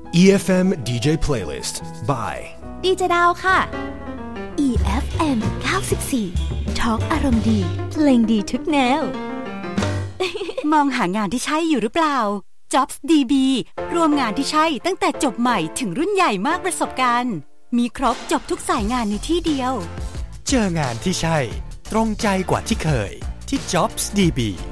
EFM DJ Playlist by ดีเจดาวค่ะ EFM 94 Talk อารมณ์ดีเพลงดีทุกแนวมองหางานที่ใช่อยู่หรือเปล่า Jobs DB รวมงานที่ใช่ตั้งแต่จบใหม่ถึงรุ่นใหญ่มากประสบการณ์มีครบจบทุกสายงานในที่เดียวเจองานที่ใช่ตรงใจกว่าที่เคยที่ Jobs DB